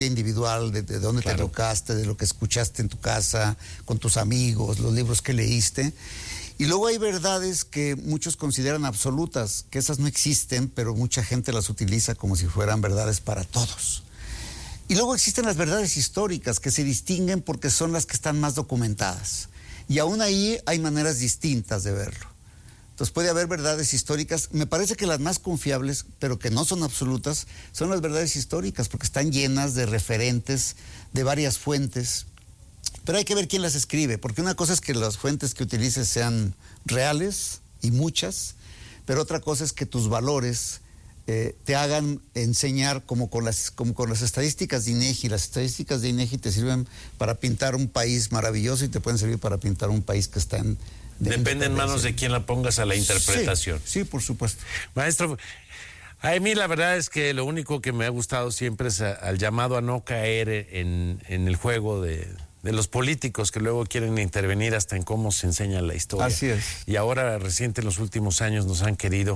individual, de dónde te educaste, de lo que escuchaste en tu casa, con tus amigos, los libros que leíste. Y luego hay verdades que muchos consideran absolutas, que esas no existen, pero mucha gente las utiliza como si fueran verdades para todos. Y luego existen las verdades históricas, que se distinguen porque son las que están más documentadas. Y aún ahí hay maneras distintas de verlo. Entonces puede haber verdades históricas. Me parece que las más confiables, pero que no son absolutas, son las verdades históricas, porque están llenas de referentes de varias fuentes. Pero hay que ver quién las escribe, porque una cosa es que las fuentes que utilices sean reales y muchas, pero otra cosa es que tus valores te hagan enseñar como con las estadísticas de INEGI. Las estadísticas de INEGI te sirven para pintar un país maravilloso y te pueden servir para pintar un país que está en... Depende en manos de quién la pongas a la interpretación. Sí, por supuesto. Maestro, a mí la verdad es que lo único que me ha gustado siempre es al llamado a no caer en el juego de los políticos que luego quieren intervenir hasta en cómo se enseña la historia. Así es. Y ahora reciente en los últimos años nos han querido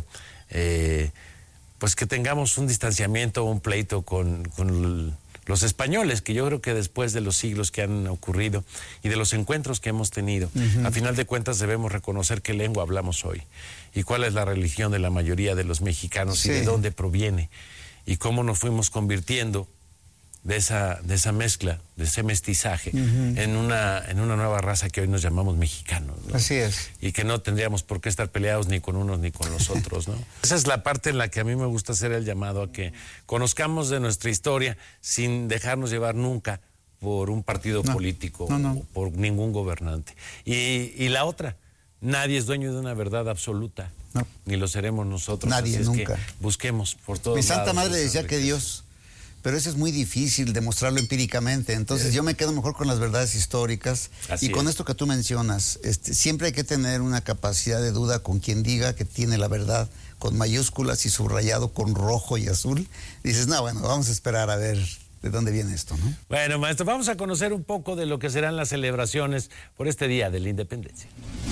pues que tengamos un distanciamiento, un pleito con los españoles, que yo creo que después de los siglos que han ocurrido y de los encuentros que hemos tenido, a final de cuentas debemos reconocer qué lengua hablamos hoy y cuál es la religión de la mayoría de los mexicanos y de dónde proviene y cómo nos fuimos convirtiendo de esa mezcla, de ese mestizaje, en una nueva raza que hoy nos llamamos mexicanos, ¿no? Así es. Y que no tendríamos por qué estar peleados ni con unos ni con los otros, ¿no? Esa es la parte en la que a mí me gusta hacer el llamado a que conozcamos de nuestra historia sin dejarnos llevar nunca por un partido político o por ningún gobernante. Y la otra, nadie es dueño de una verdad absoluta, ni lo seremos nosotros. Nadie, así nunca. Es que busquemos por todos Mi lados. Santa Madre decía que Dios... Pero eso es muy difícil demostrarlo empíricamente. Entonces yo me quedo mejor con las verdades históricas. Así y con es. Esto que tú mencionas, siempre hay que tener una capacidad de duda con quien diga que tiene la verdad con mayúsculas y subrayado con rojo y azul. Dices, no, bueno, vamos a esperar a ver de dónde viene esto, ¿no? Bueno, maestro, vamos a conocer un poco de lo que serán las celebraciones por este Día de la Independencia.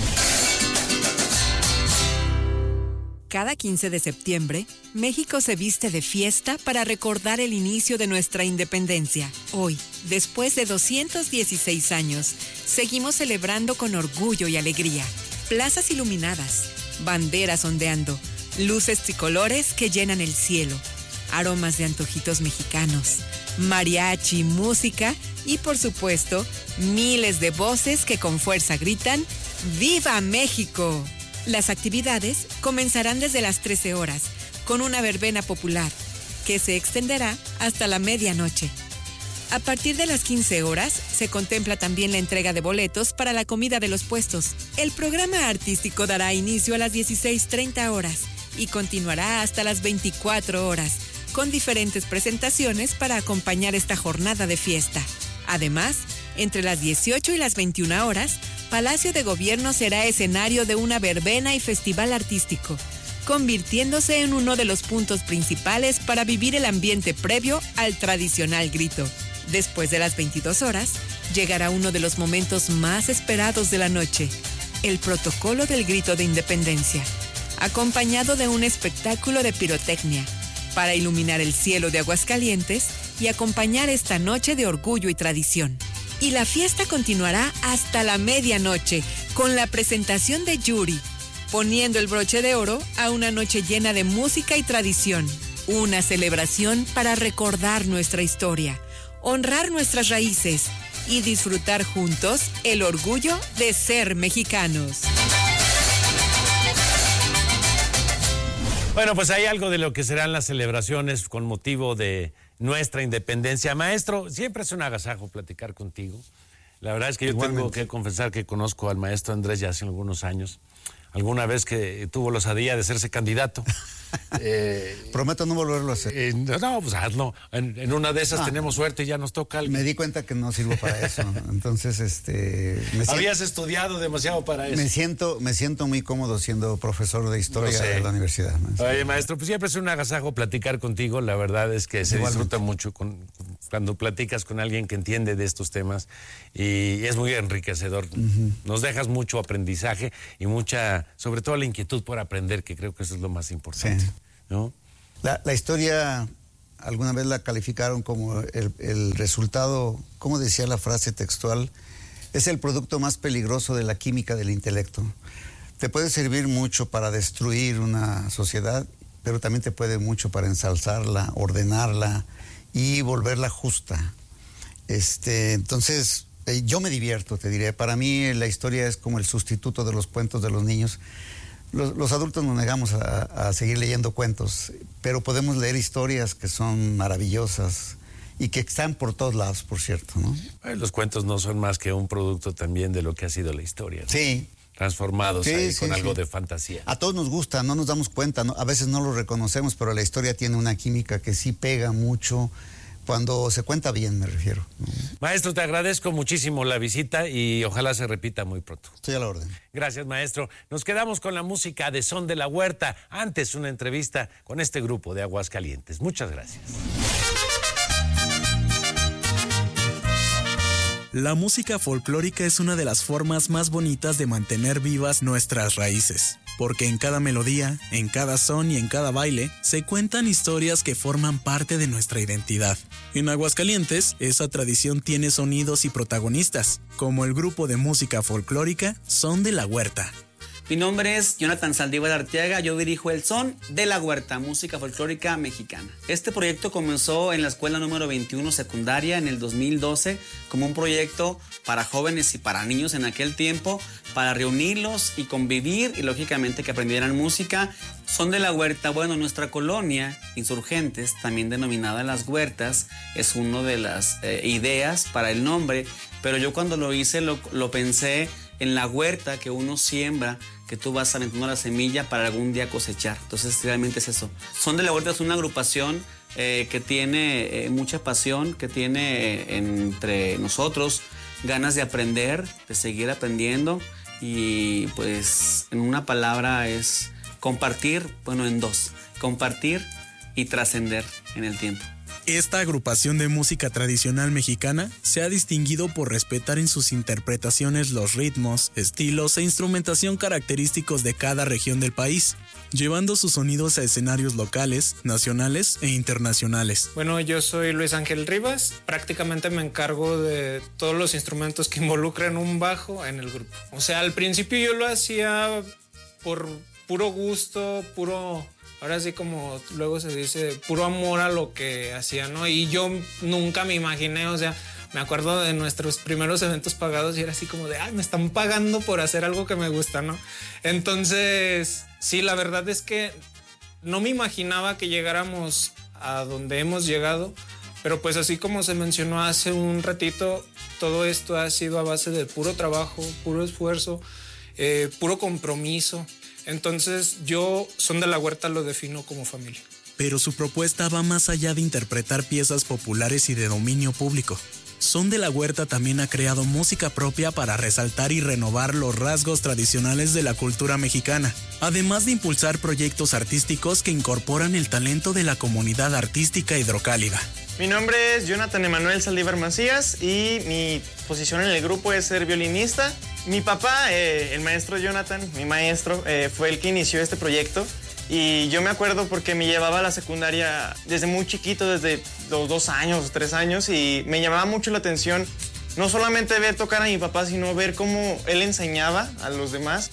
Cada 15 de septiembre, México se viste de fiesta para recordar el inicio de nuestra independencia. Hoy, después de 216 años, seguimos celebrando con orgullo y alegría. Plazas iluminadas, banderas ondeando, luces tricolores que llenan el cielo, aromas de antojitos mexicanos, mariachi, música y, por supuesto, miles de voces que con fuerza gritan ¡Viva México! Las actividades comenzarán desde las 13 horas, con una verbena popular, que se extenderá hasta la medianoche. A partir de las 15 horas, se contempla también la entrega de boletos para la comida de los puestos. El programa artístico dará inicio a las 16:30 horas y continuará hasta las 24 horas, con diferentes presentaciones para acompañar esta jornada de fiesta. Además, entre las 18 y las 21 horas, Palacio de Gobierno será escenario de una verbena y festival artístico, convirtiéndose en uno de los puntos principales para vivir el ambiente previo al tradicional grito. Después de las 22 horas, llegará uno de los momentos más esperados de la noche, el protocolo del grito de independencia, acompañado de un espectáculo de pirotecnia, para iluminar el cielo de Aguascalientes y acompañar esta noche de orgullo y tradición. Y la fiesta continuará hasta la medianoche con la presentación de Yuri, poniendo el broche de oro a una noche llena de música y tradición. Una celebración para recordar nuestra historia, honrar nuestras raíces y disfrutar juntos el orgullo de ser mexicanos. Bueno, pues hay algo de lo que serán las celebraciones con motivo de nuestra independencia. Maestro, siempre es un agasajo platicar contigo. La verdad es que yo tengo que confesar que conozco al maestro Andrés ya hace algunos años. Alguna vez que tuvo la osadía de hacerse candidato. Prometo no volverlo a hacer. No, pues hazlo. En una de esas tenemos suerte y ya nos toca algo. Me di cuenta que no sirvo para eso. Entonces, Habías estudiado demasiado para eso. Me siento muy cómodo siendo profesor de historia de la universidad. Oye, maestro, pues siempre es un agasajo platicar contigo. La verdad es que se disfruta mucho cuando platicas con alguien que entiende de estos temas y es muy enriquecedor. Nos dejas mucho aprendizaje y sobre todo la inquietud por aprender, que creo que eso es lo más importante. Sí. ¿No? La historia alguna vez la calificaron como el resultado, ¿cómo decía la frase textual? Es el producto más peligroso de la química del intelecto. Te puede servir mucho para destruir una sociedad, pero también te puede mucho para ensalzarla, ordenarla y volverla justa. Entonces, yo me divierto, te diré. Para mí la historia es como el sustituto de los cuentos de los niños. Los adultos nos negamos a seguir leyendo cuentos, pero podemos leer historias que son maravillosas y que están por todos lados, por cierto, ¿no? Los cuentos no son más que un producto también de lo que ha sido la historia, ¿no? Sí. Transformados con algo de fantasía. A todos nos gusta, no nos damos cuenta, ¿no? A veces no lo reconocemos, pero la historia tiene una química que sí pega mucho cuando se cuenta bien, me refiero. Maestro, te agradezco muchísimo la visita y ojalá se repita muy pronto. Estoy a la orden. Gracias, maestro. Nos quedamos con la música de Son de la Huerta. Antes, una entrevista con este grupo de Aguascalientes. Muchas gracias. La música folclórica es una de las formas más bonitas de mantener vivas nuestras raíces, porque en cada melodía, en cada son y en cada baile se cuentan historias que forman parte de nuestra identidad. En Aguascalientes, esa tradición tiene sonidos y protagonistas, como el grupo de música folclórica Son de la Huerta. Mi nombre es Jonathan Saldívar Arteaga, yo dirijo el Son de la Huerta, música folclórica mexicana. Este proyecto comenzó en la escuela número 21 secundaria en el 2012 como un proyecto para jóvenes y para niños en aquel tiempo, para reunirlos y convivir y lógicamente que aprendieran música. Son de la Huerta, bueno, nuestra colonia, Insurgentes, también denominada Las Huertas, es una de las ideas para el nombre, pero yo cuando lo hice lo pensé en la huerta que uno siembra, que tú vas aventando la semilla para algún día cosechar. Entonces realmente es eso. Son de la Huerta es una agrupación que tiene mucha pasión, que tiene entre nosotros ganas de aprender, de seguir aprendiendo y pues en una palabra es compartir, bueno en dos, compartir y trascender en el tiempo. Esta agrupación de música tradicional mexicana se ha distinguido por respetar en sus interpretaciones los ritmos, estilos e instrumentación característicos de cada región del país, llevando sus sonidos a escenarios locales, nacionales e internacionales. Bueno, yo soy Luis Ángel Rivas, prácticamente me encargo de todos los instrumentos que involucran un bajo en el grupo. O sea, al principio yo lo hacía por puro gusto, ahora sí como luego se dice, puro amor a lo que hacía, ¿no? Y yo nunca me imaginé, o sea, me acuerdo de nuestros primeros eventos pagados y era así como de, ay, me están pagando por hacer algo que me gusta, ¿no? Entonces, sí, la verdad es que no me imaginaba que llegáramos a donde hemos llegado, pero pues así como se mencionó hace un ratito, todo esto ha sido a base de puro trabajo, puro esfuerzo, puro compromiso. Entonces yo Son de la Huerta lo defino como familia. Pero su propuesta va más allá de interpretar piezas populares y de dominio público. Son de la Huerta también ha creado música propia para resaltar y renovar los rasgos tradicionales de la cultura mexicana, además de impulsar proyectos artísticos que incorporan el talento de la comunidad artística hidrocálida. Mi nombre es Jonathan Emanuel Saldívar Macías y mi posición en el grupo es ser violinista. Mi papá, el maestro Jonathan, mi maestro, fue el que inició este proyecto y yo me acuerdo porque me llevaba a la secundaria desde muy chiquito, desde los 2 años, 3 años y me llamaba mucho la atención no solamente ver tocar a mi papá, sino ver cómo él enseñaba a los demás.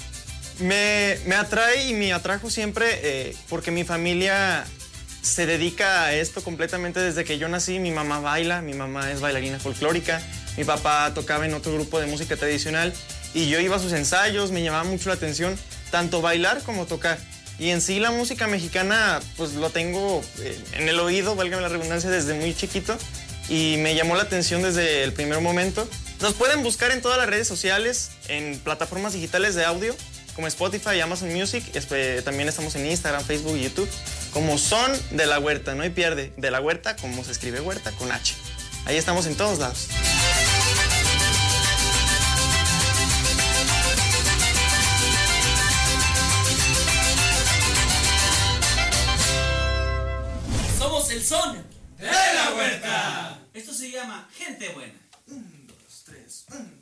Me atrae y me atrajo siempre porque mi familia se dedica a esto completamente desde que yo nací. Mi mamá baila, mi mamá es bailarina folclórica, mi papá tocaba en otro grupo de música tradicional y yo iba a sus ensayos, me llamaba mucho la atención tanto bailar como tocar. Y en sí la música mexicana pues lo tengo en el oído, válgame la redundancia, desde muy chiquito y me llamó la atención desde el primer momento. Nos pueden buscar en todas las redes sociales, en plataformas digitales de audio como Spotify y Amazon Music. También estamos en Instagram, Facebook y YouTube como Son de la Huerta, no hay pierde. De la Huerta, como se escribe Huerta, con H. Ahí estamos en todos lados. Somos el Son de la Huerta. Esto se llama Gente Buena. 1, 2, 3, 1.